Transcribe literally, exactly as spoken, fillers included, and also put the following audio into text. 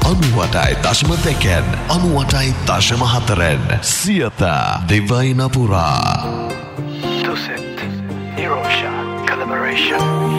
අනුවටයි දශම දෙකෙන් අනුවටයි දශම හතරෙන් සියත දෙවයින පුරා. Dusit, Hirosha, collaboration.